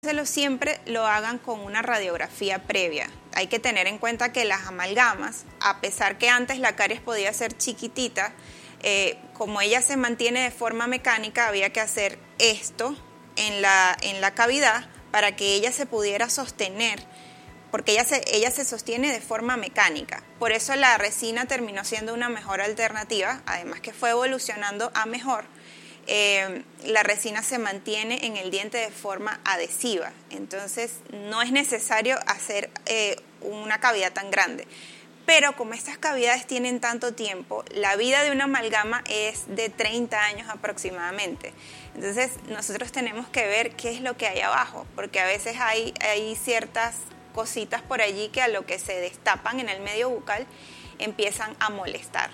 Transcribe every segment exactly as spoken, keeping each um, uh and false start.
siempre lo hagan con una radiografía previa. Hay que tener en cuenta que las amalgamas, a pesar que antes la caries podía ser chiquitita, eh, como ella se mantiene de forma mecánica, había que hacer esto en la, en la cavidad para que ella se pudiera sostener, porque ella se, ella se sostiene de forma mecánica. Por eso la resina terminó siendo una mejor alternativa, además que fue evolucionando a mejor. Eh, la resina se mantiene en el diente de forma adhesiva, entonces no es necesario hacer eh, una cavidad tan grande. Pero como estas cavidades tienen tanto tiempo, la vida de una amalgama es de treinta años aproximadamente. Entonces nosotros tenemos que ver qué es lo que hay abajo, porque a veces hay, hay ciertas cositas por allí que a lo que se destapan en el medio bucal empiezan a molestar.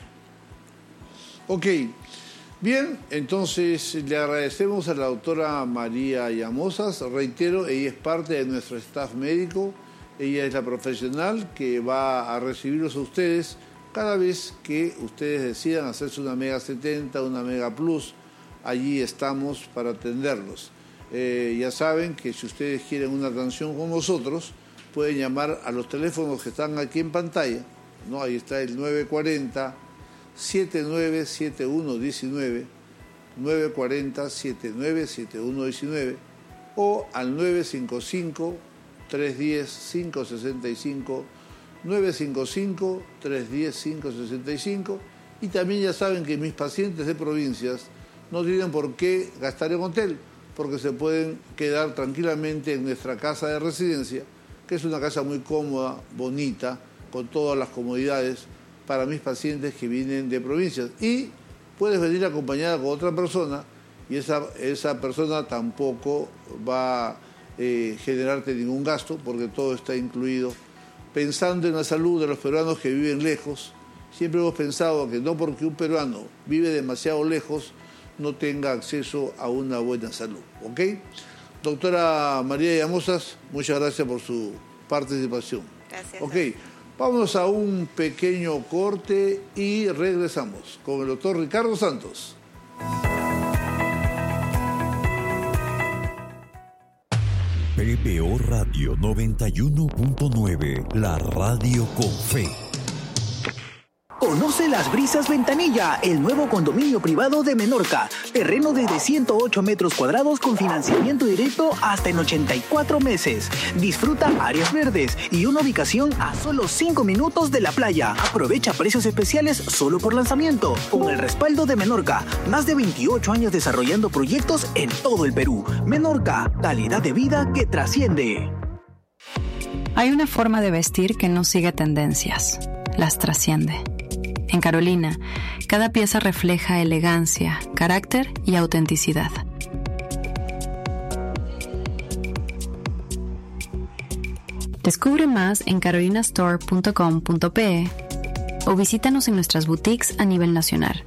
Ok. Bien, entonces le agradecemos a la doctora María Llamosas. Reitero, ella es parte de nuestro staff médico. Ella es la profesional que va a recibirlos a ustedes cada vez que ustedes decidan hacerse una Mega setenta, una Mega Plus. Allí estamos para atenderlos. Eh, ya saben que si ustedes quieren una atención con nosotros, pueden llamar a los teléfonos que están aquí en pantalla, ¿no? Ahí está el nueve cuatro cero, siete nueve siete uno uno nueve, nueve cuatro cero, siete nueve siete uno uno nueve o al nueve cinco cinco, tres uno cero, cinco seis cinco, nueve cinco cinco, tres uno cero, cinco seis cinco. Y también ya saben que mis pacientes de provincias no tienen por qué gastar en hotel, porque se pueden quedar tranquilamente en nuestra casa de residencia, que es una casa muy cómoda, bonita, con todas las comodidades para mis pacientes que vienen de provincias. Y puedes venir acompañada con otra persona y esa, esa persona tampoco va a eh, generarte ningún gasto porque todo está incluido. Pensando en la salud de los peruanos que viven lejos, siempre hemos pensado que no porque un peruano vive demasiado lejos no tenga acceso a una buena salud. ¿Ok? Doctora María Llamosas, muchas gracias por su participación. Gracias. Ok. Vamos a un pequeño corte y regresamos con el doctor Ricardo Santos. P B O Radio noventa y uno punto nueve, la radio con fe. Conoce Las Brisas Ventanilla, el nuevo condominio privado de Menorca. Terreno desde ciento ocho metros cuadrados con financiamiento directo hasta en ochenta y cuatro meses. Disfruta áreas verdes y una ubicación a solo cinco minutos de la playa. Aprovecha precios especiales solo por lanzamiento. Con el respaldo de Menorca, más de veintiocho años desarrollando proyectos en todo el Perú. Menorca, calidad de vida que trasciende. Hay una forma de vestir que no sigue tendencias, las trasciende. En Carolina, cada pieza refleja elegancia, carácter y autenticidad. Descubre más en carolina store punto com punto pe o visítanos en nuestras boutiques a nivel nacional.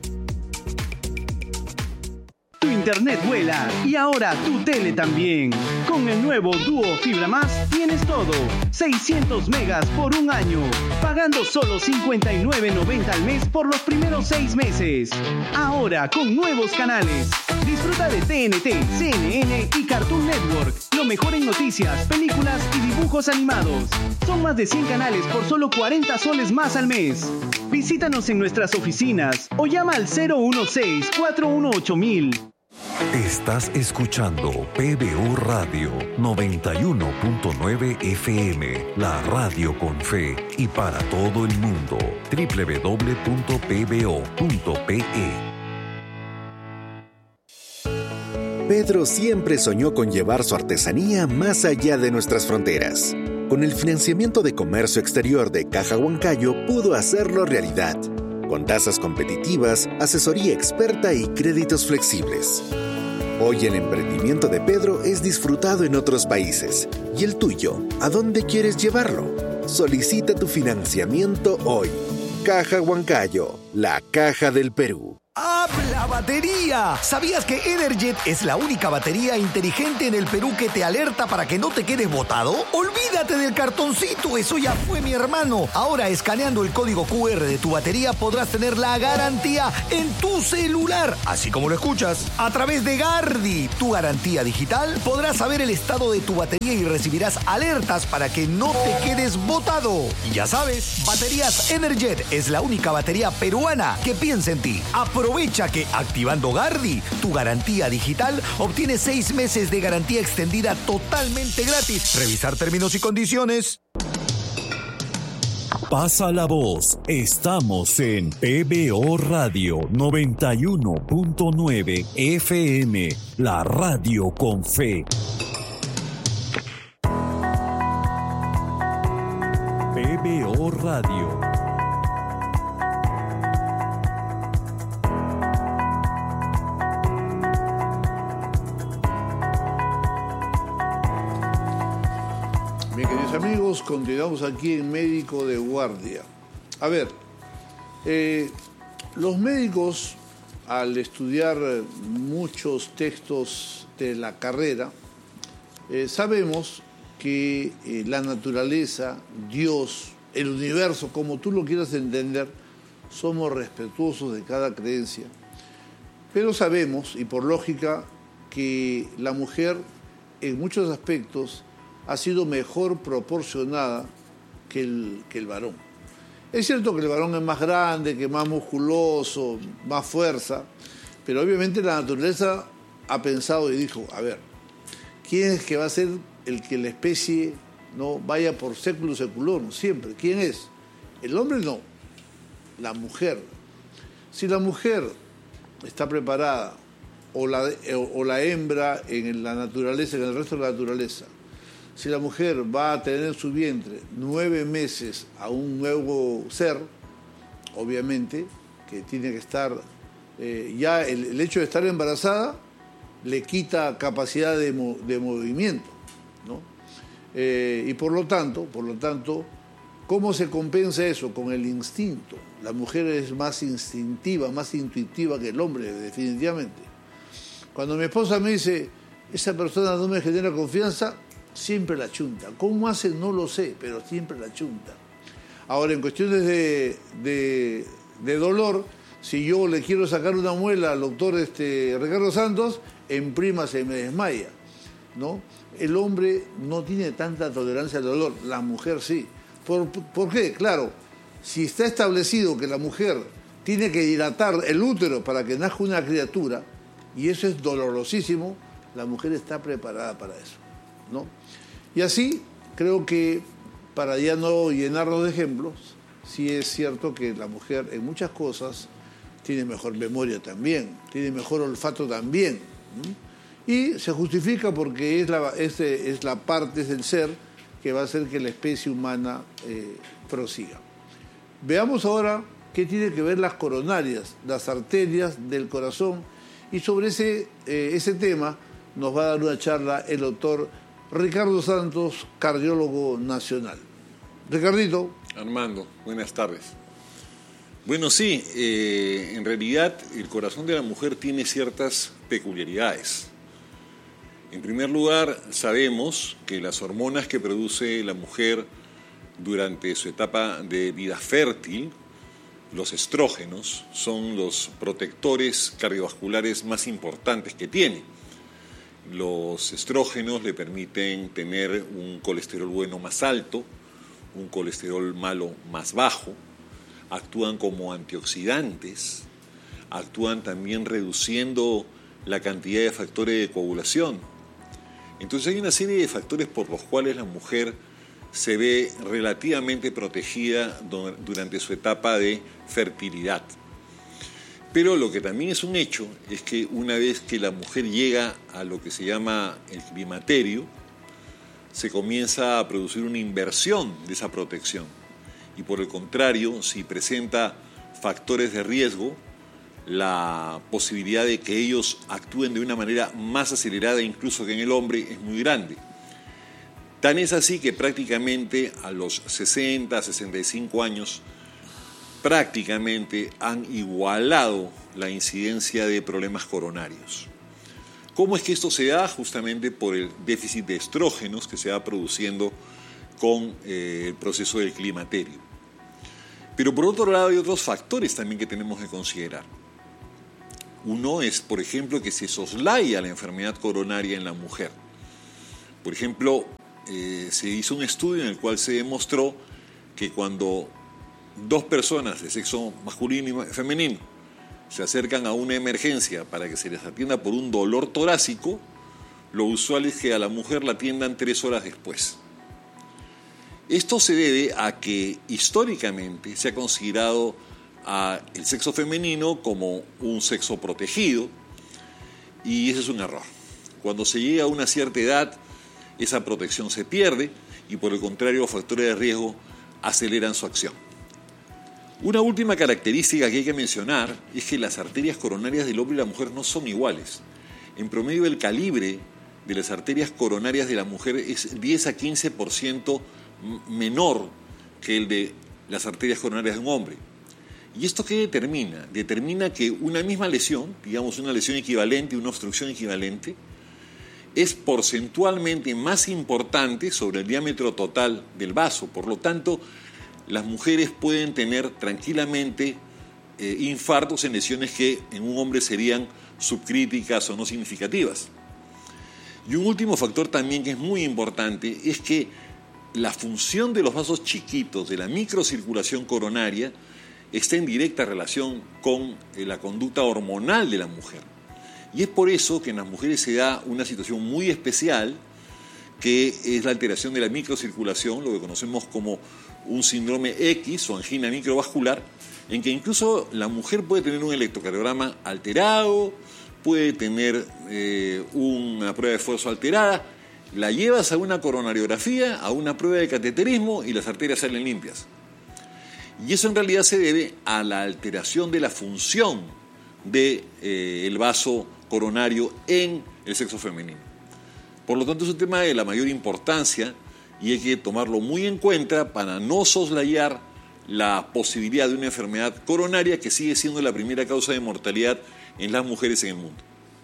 Tu internet vuela y ahora tu tele también. Con el nuevo Duo Fibra Más tienes todo. seiscientos megas por un año. Pagando solo cincuenta y nueve noventa al mes por los primeros seis meses. Ahora con nuevos canales. Disfruta de T N T, C N N y Cartoon Network. Lo mejor en noticias, películas y dibujos animados. Son más de cien canales por solo cuarenta soles más al mes. Visítanos en nuestras oficinas o llama al cero uno seis, cuatro uno ocho mil. Estás escuchando P B O Radio noventa y uno punto nueve F M, la radio con fe y para todo el mundo. doble u doble u doble u punto p b o punto p e. Pedro siempre soñó con llevar su artesanía más allá de nuestras fronteras. Con el financiamiento de comercio exterior de Caja Huancayo pudo hacerlo realidad, con tasas competitivas, asesoría experta y créditos flexibles. Hoy el emprendimiento de Pedro es disfrutado en otros países. ¿Y el tuyo? ¿A dónde quieres llevarlo? Solicita tu financiamiento hoy. Caja Huancayo, la caja del Perú. Habla ¡La batería! ¿Sabías que Energet es la única batería inteligente en el Perú que te alerta para que no te quedes botado? ¡Olvídate del cartoncito! ¡Eso ya fue, mi hermano! Ahora, escaneando el código cu erre de tu batería, podrás tener la garantía en tu celular. Así como lo escuchas. A través de Gardi, tu garantía digital, podrás saber el estado de tu batería y recibirás alertas para que no te quedes botado. Y ya sabes, Baterías Energet es la única batería peruana que piensa en ti. Aprovecha que activando Gardi, tu garantía digital, obtienes seis meses de garantía extendida totalmente gratis. Revisar términos y condiciones. Pasa la voz. Estamos en P B O Radio noventa y uno punto nueve F M, la radio con fe. P B O Radio. Bien, queridos amigos, continuamos aquí en Médico de Guardia. A ver, eh, los médicos, al estudiar muchos textos de la carrera, eh, sabemos que eh, la naturaleza, Dios, el universo, como tú lo quieras entender, somos respetuosos de cada creencia. Pero sabemos, y por lógica, que la mujer en muchos aspectos ha sido mejor proporcionada que el, que el varón. Es cierto que el varón es más grande, que es más musculoso, más fuerza, pero obviamente la naturaleza ha pensado y dijo, a ver, ¿quién es que va a ser el que la especie no vaya por século seculorum siempre? ¿Quién es? El hombre no, la mujer. Si la mujer está preparada, o la, o la hembra en la naturaleza, en el resto de la naturaleza, si la mujer va a tener en su vientre nueve meses a un nuevo ser, obviamente que tiene que estar, eh, ya el, el hecho de estar embarazada le quita capacidad de, de movimiento, ¿no? Eh, y por lo tanto, por lo tanto, ¿cómo se compensa eso? Con el instinto. La mujer es más instintiva, más intuitiva que el hombre, definitivamente. Cuando mi esposa me dice, esa persona no me genera confianza, siempre la chunta. ¿Cómo hace? No lo sé, pero siempre la chunta. Ahora, en cuestiones de, de, de dolor, si yo le quiero sacar una muela al doctor este, Ricardo Santos, en prima se me desmaya, ¿no? El hombre no tiene tanta tolerancia al dolor, la mujer sí. ¿Por, ¿Por qué? Claro, si está establecido que la mujer tiene que dilatar el útero para que nazca una criatura, y eso es dolorosísimo, la mujer está preparada para eso, ¿no? Y así, creo que, para ya no llenarnos de ejemplos, sí es cierto que la mujer en muchas cosas tiene mejor memoria también, tiene mejor olfato también, ¿no? Y se justifica porque es la, es, es la parte del ser que va a hacer que la especie humana eh, prosiga. Veamos ahora qué tiene que ver las coronarias, las arterias del corazón, y sobre ese, eh, ese tema nos va a dar una charla el doctor Ricardo Santos, cardiólogo nacional. Ricardito. Armando, buenas tardes. Bueno, sí, eh, en realidad el corazón de la mujer tiene ciertas peculiaridades. En primer lugar, sabemos que las hormonas que produce la mujer durante su etapa de vida fértil, los estrógenos, son los protectores cardiovasculares más importantes que tiene. Los estrógenos le permiten tener un colesterol bueno más alto, un colesterol malo más bajo, actúan como antioxidantes, actúan también reduciendo la cantidad de factores de coagulación. Entonces hay una serie de factores por los cuales la mujer se ve relativamente protegida durante su etapa de fertilidad. Pero lo que también es un hecho es que una vez que la mujer llega a lo que se llama el climaterio, se comienza a producir una inversión de esa protección. Y por el contrario, si presenta factores de riesgo, la posibilidad de que ellos actúen de una manera más acelerada incluso que en el hombre es muy grande. Tan es así que prácticamente a los sesenta, sesenta y cinco años prácticamente han igualado la incidencia de problemas coronarios. ¿Cómo es que esto se da? Justamente por el déficit de estrógenos que se va produciendo con eh, el proceso del climaterio. Pero por otro lado hay otros factores también que tenemos que considerar. Uno es, por ejemplo, que se soslaya la enfermedad coronaria en la mujer. Por ejemplo, eh, se hizo un estudio en el cual se demostró que cuando dos personas de sexo masculino y femenino se acercan a una emergencia para que se les atienda por un dolor torácico, lo usual es que a la mujer la atiendan tres horas después. Esto se debe a que históricamente se ha considerado al sexo femenino como un sexo protegido, y ese es un error. Cuando se llega a una cierta edad, esa protección se pierde y por el contrario los factores de riesgo aceleran su acción. Una última característica que hay que mencionar es que las arterias coronarias del hombre y la mujer no son iguales. En promedio el calibre de las arterias coronarias de la mujer es diez a quince por ciento menor que el de las arterias coronarias de un hombre. ¿Y esto qué determina? Determina que una misma lesión, digamos una lesión equivalente, una obstrucción equivalente, es porcentualmente más importante sobre el diámetro total del vaso. Por lo tanto, las mujeres pueden tener tranquilamente eh, infartos en lesiones que en un hombre serían subcríticas o no significativas. Y un último factor también que es muy importante es que la función de los vasos chiquitos, de la microcirculación coronaria, está en directa relación con eh, la conducta hormonal de la mujer. Y es por eso que en las mujeres se da una situación muy especial, que es la alteración de la microcirculación, lo que conocemos como un síndrome X o angina microvascular, en que incluso la mujer puede tener un electrocardiograma alterado, puede tener eh, una prueba de esfuerzo alterada, la llevas a una coronariografía, a una prueba de cateterismo y las arterias salen limpias. Y eso en realidad se debe a la alteración de la función del de, eh, vaso coronario en el sexo femenino. Por lo tanto es un tema de la mayor importancia y hay que tomarlo muy en cuenta para no soslayar la posibilidad de una enfermedad coronaria que sigue siendo la primera causa de mortalidad en las mujeres en el mundo.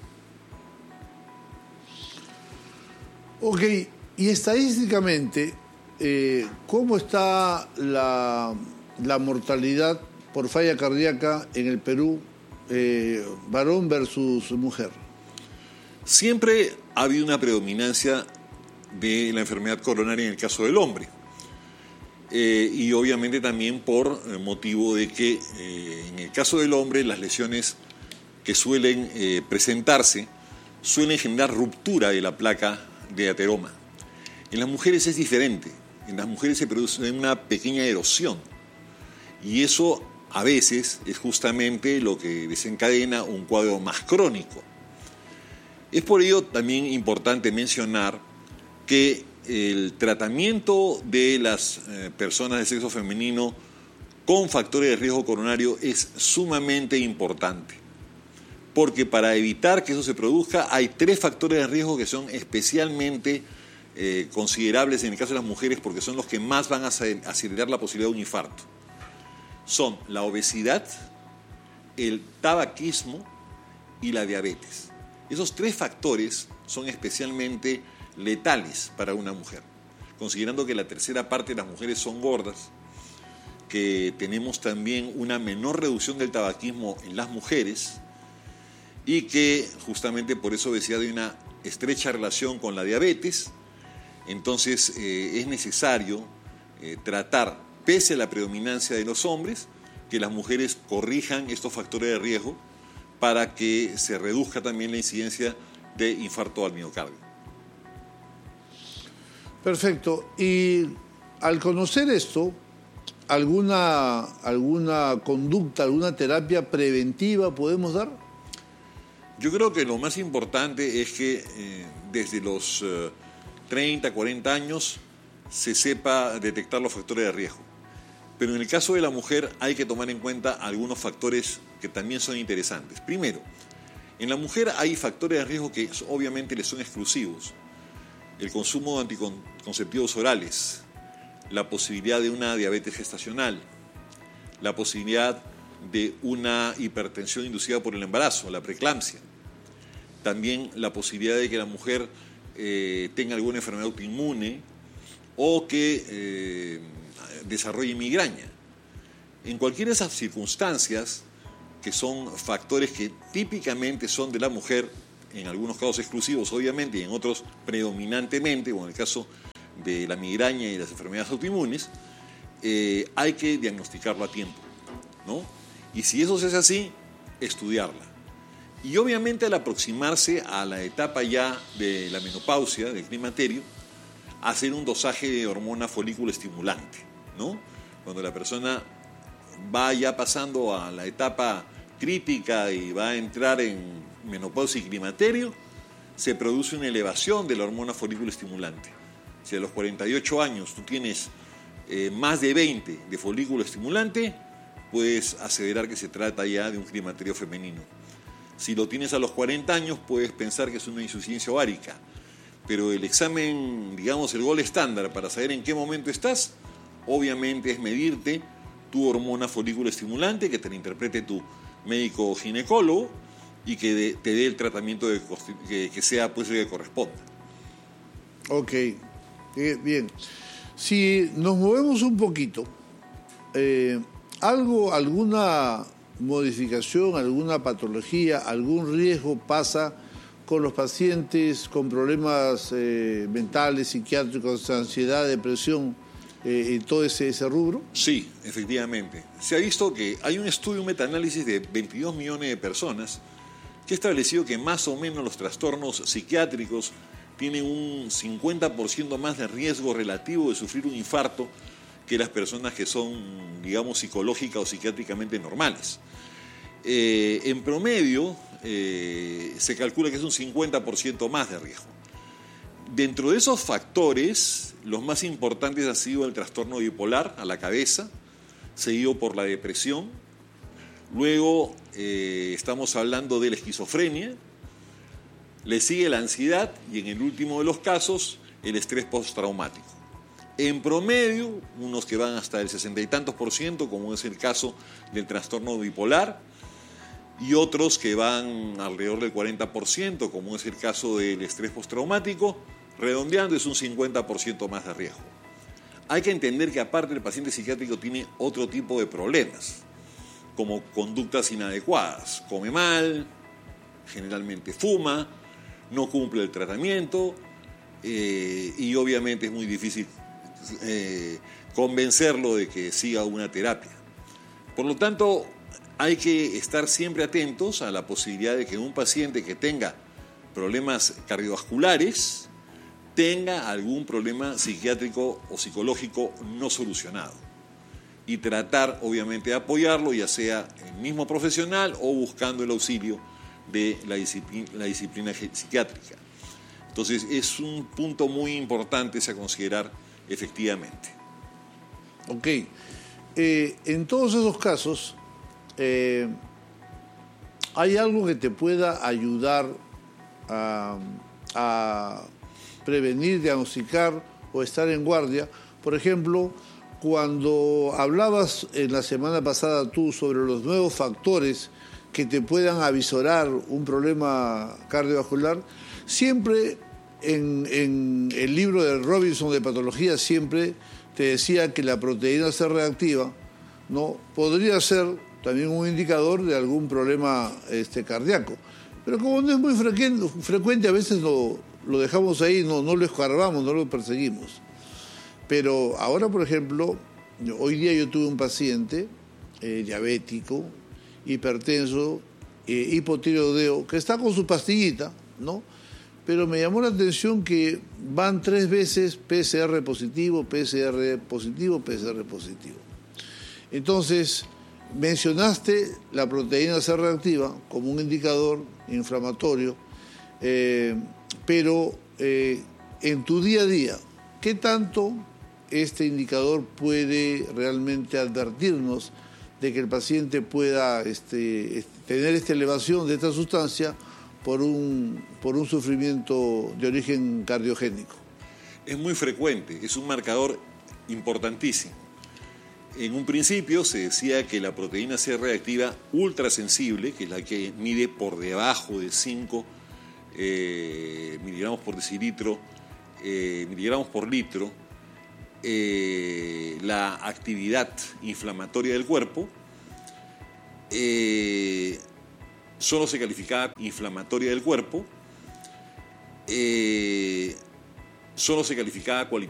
Ok, y estadísticamente, eh, ¿cómo está la, la mortalidad por falla cardíaca en el Perú, eh, varón versus mujer? Siempre ha habido una predominancia de la enfermedad coronaria en el caso del hombre. Eh, y obviamente también por eh, motivo de que eh, en el caso del hombre las lesiones que suelen eh, presentarse suelen generar ruptura de la placa de ateroma. En las mujeres es diferente. En las mujeres se produce una pequeña erosión y eso a veces es justamente lo que desencadena un cuadro más crónico. Es por ello también importante mencionar que el tratamiento de las eh, personas de sexo femenino con factores de riesgo coronario es sumamente importante, porque para evitar que eso se produzca hay tres factores de riesgo que son especialmente eh, considerables en el caso de las mujeres porque son los que más van a acelerar la posibilidad de un infarto. Son la obesidad, el tabaquismo y la diabetes. Esos tres factores son especialmente letales para una mujer, considerando que la tercera parte de las mujeres son gordas, que tenemos también una menor reducción del tabaquismo en las mujeres y que justamente por eso obesidad hay una estrecha relación con la diabetes. Entonces eh, es necesario eh, tratar, pese a la predominancia de los hombres, que las mujeres corrijan estos factores de riesgo para que se reduzca también la incidencia de infarto al miocardio. Perfecto. Y al conocer esto, ¿alguna, alguna conducta, alguna terapia preventiva podemos dar? Yo creo que lo más importante es que eh, desde los eh, treinta, cuarenta años se sepa detectar los factores de riesgo. Pero en el caso de la mujer hay que tomar en cuenta algunos factores que también son interesantes. Primero, en la mujer hay factores de riesgo que obviamente le son exclusivos. El consumo de anticonceptivos orales, la posibilidad de una diabetes gestacional, la posibilidad de una hipertensión inducida por el embarazo, la preeclampsia. También la posibilidad de que la mujer eh, tenga alguna enfermedad autoinmune o que eh, desarrolle migraña. En cualquiera de esas circunstancias, que son factores que típicamente son de la mujer, en algunos casos exclusivos obviamente y en otros predominantemente, como en el caso de la migraña y las enfermedades autoinmunes, eh, hay que diagnosticarlo a tiempo, ¿no? Y si eso se hace así, estudiarla. Y obviamente al aproximarse a la etapa ya de la menopausia, del climaterio, hacer un dosaje de hormona folículo estimulante, ¿no? Cuando la persona va ya pasando a la etapa crítica y va a entrar en menopausia y climaterio, se produce una elevación de la hormona folículo estimulante. Si a los cuarenta y ocho años tú tienes eh, más de veinte de folículo estimulante, puedes aseverar que se trata ya de un climaterio femenino. Si lo tienes a los cuarenta años, puedes pensar que es una insuficiencia ovárica. Pero el examen, digamos, el gol estándar para saber en qué momento estás, obviamente es medirte tu hormona folículo estimulante, que te la interprete tu médico ginecólogo y que de, te dé el tratamiento de, que, que sea pues el que corresponda. Ok, eh, bien. Si nos movemos un poquito, eh, algo, alguna modificación, alguna patología, algún riesgo pasa con los pacientes con problemas eh, mentales, psiquiátricos, ansiedad, depresión, eh, todo ese, ese rubro? Sí, efectivamente. Se ha visto que hay un estudio, un metaanálisis de veintidós millones de personas que ha establecido que más o menos los trastornos psiquiátricos tienen un cincuenta por ciento más de riesgo relativo de sufrir un infarto que las personas que son, digamos, psicológica o psiquiátricamente normales. Eh, en promedio, eh, se calcula que es un cincuenta por ciento más de riesgo. Dentro de esos factores, los más importantes han sido el trastorno bipolar a la cabeza, seguido por la depresión. Luego eh, estamos hablando de la esquizofrenia, le sigue la ansiedad y en el último de los casos, el estrés postraumático. En promedio, unos que van hasta el sesenta y tantos por ciento, como es el caso del trastorno bipolar, y otros que van alrededor del cuarenta por ciento, como es el caso del estrés postraumático, redondeando es un cincuenta por ciento más de riesgo. Hay que entender que aparte el paciente psiquiátrico tiene otro tipo de problemas, como conductas inadecuadas, come mal, generalmente fuma, no cumple el tratamiento eh, y obviamente es muy difícil eh, convencerlo de que siga una terapia. Por lo tanto, hay que estar siempre atentos a la posibilidad de que un paciente que tenga problemas cardiovasculares tenga algún problema psiquiátrico o psicológico no solucionado y tratar obviamente de apoyarlo, ya sea el mismo profesional o buscando el auxilio de la disciplina, la disciplina psiquiátrica. Entonces es un punto muy importante a considerar efectivamente. Ok, eh, en todos esos casos, Eh, ¿hay algo que te pueda ayudar a, a prevenir, diagnosticar o estar en guardia? Por ejemplo, cuando hablabas en la semana pasada tú sobre los nuevos factores que te puedan avisorar un problema cardiovascular, siempre en, en el libro de Robinson de patología siempre te decía que la proteína C reactiva, ¿no?, podría ser también un indicador de algún problema este, cardíaco. Pero como no es muy frecuente, frecuente a veces lo, lo dejamos ahí, no, no lo escarbamos, no lo perseguimos. Pero ahora, por ejemplo, yo, hoy día yo tuve un paciente eh, diabético, hipertenso, eh, hipotiroideo, que está con su pastillita, ¿no? Pero me llamó la atención que van tres veces P C R positivo, P C R positivo, P C R positivo. Entonces, mencionaste la proteína C reactiva como un indicador inflamatorio, eh, pero eh, en tu día a día, ¿qué tanto este indicador puede realmente advertirnos de que el paciente pueda este, tener esta elevación de esta sustancia por un, por un sufrimiento de origen cardiogénico? Es muy frecuente, es un marcador importantísimo. En un principio se decía que la proteína C reactiva ultrasensible, que es la que mide por debajo de cinco eh, miligramos por decilitro, eh, miligramos por litro, eh, la actividad inflamatoria del cuerpo, eh, solo se calificaba inflamatoria del cuerpo, eh, solo se calificaba cualitativamente